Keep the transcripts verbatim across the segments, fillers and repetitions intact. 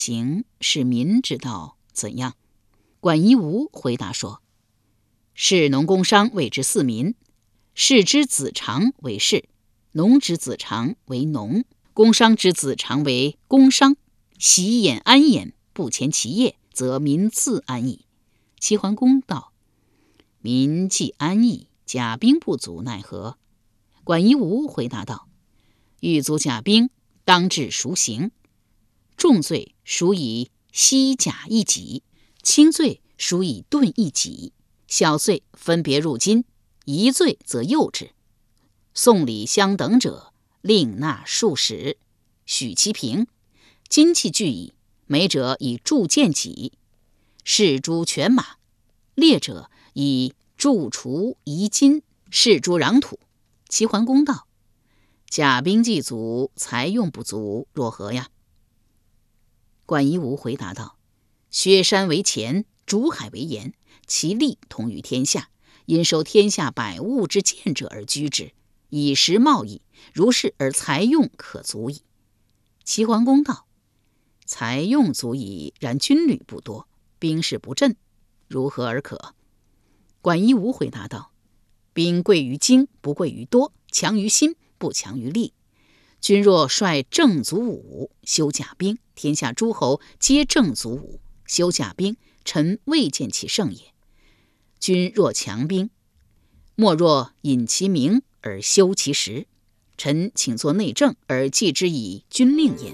行是民之道，怎样？管夷吾回答说：士农工商谓之四民，士之子长为士，农之子长为农，工商之子长为工商。习焉安焉，不前其业，则民自安矣。齐桓公道：民既安逸，甲兵不足，奈何？管夷吾回答道：欲足甲兵，当治孰刑？重罪属以西甲一己，轻罪属以盾一己，小罪分别入金，一罪则诱之。送礼相等者，令纳数矢，许其平。金器具矣，美者以铸剑戟，士诸犬马；劣者以铸厨夷金，士诸壤土。齐桓公道：甲兵既足，财用不足，若何呀？管夷吾回答道：削山为钳，逐海为盐，其利同于天下，因收天下百物之贱者而居之，以实贸易，如是而财用可足矣。齐桓公道：财用足矣，然军旅不多，兵士不振，如何而可？管夷吾回答道：兵贵于精，不贵于多，强于心，不强于力。君若率正卒武，修甲兵，天下诸侯皆正卒武，修甲兵，臣未见其胜也。君若强兵，莫若引其名而修其实，臣请作内政而记之以军令焉。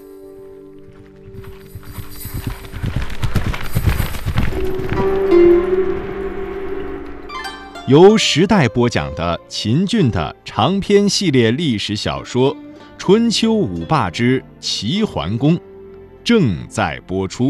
由时代播讲的秦俊的长篇系列历史小说《春秋五霸之齐桓公》正在播出。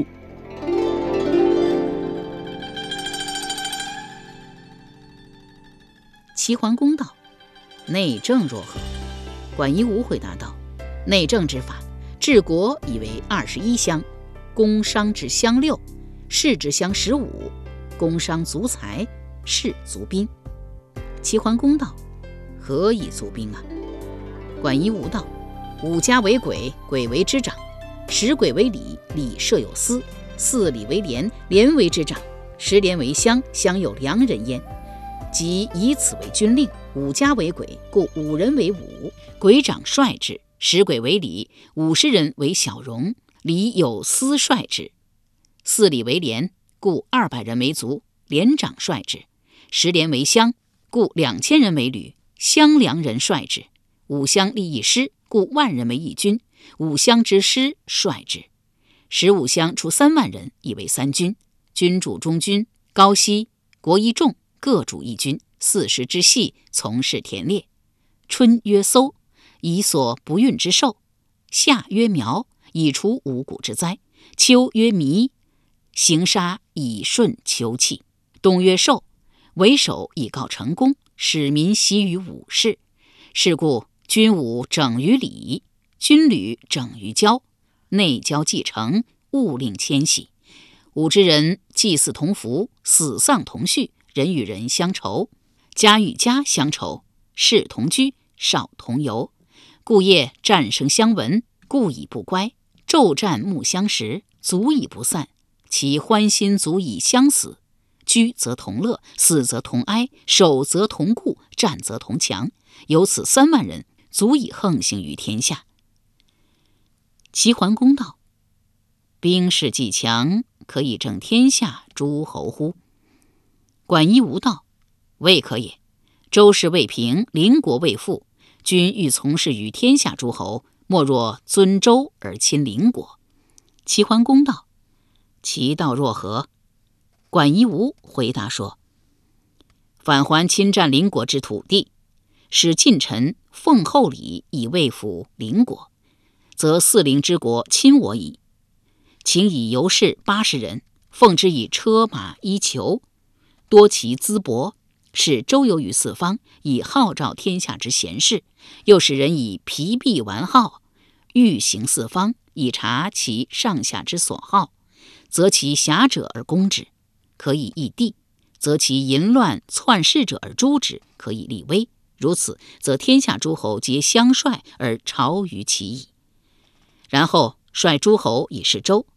齐桓公道：内政若何？管夷吾回答道：内政之法，治国以为二十一乡，工商之乡六，士之乡十五，工商足财，士足兵。齐桓公道：何以足兵啊？管夷吾道：五家为鬼，鬼为之长；十鬼为里，里设有司；四里为连，连为之长；十连为乡，乡有良人焉。即以此为军令。五家为鬼，故五人为伍，鬼长率之；十鬼为里，五十人为小戎，里有司率之；四里为连，故二百人为卒，连长率之；十连为乡，故两千人为旅，乡良人率之；五乡立一师，故万人为一军，五乡之师率之；十五乡出三万人，以为三军，君主中军，高息、国一众各主一军，四十之系，从事田猎。春曰搜，以所不运之兽；夏曰苗，以除五谷之灾；秋曰弥，行杀以顺秋气；冬曰寿，为首以告成功，使民习于武士。是故军武整于礼，军旅整于交，内交继承，务令迁徙。武之人祭祀同服，死丧同序，人与人相仇，家与家相仇，士同居，少同游。故夜战声相闻，故以不乖；昼战暮相识，足以不散。其欢心足以相死。居则同乐，死则同哀，守则同固，战则同强。有此三万人，足以横行于天下。齐桓公道：兵士既强，可以正天下诸侯乎？管夷吾道：未可也。周室未平，邻国未富，君欲从事于天下诸侯，莫若尊周而亲邻国。齐桓公道：其道若何？管夷吾回答说：返还侵占邻国之土地，使近臣奉厚礼以慰抚邻国，则四邻之国亲我矣。请以游士八十人，奉之以车马衣裘，多其资帛，使周游于四方，以号召天下之贤士；又使人以皮璧玩号，欲行四方，以察其上下之所好，则其侠者而攻之，可以易地；则其淫乱篡世者而诛之，可以立威。如此，则天下诸侯皆相率而朝于其矣。然后率诸侯以示周，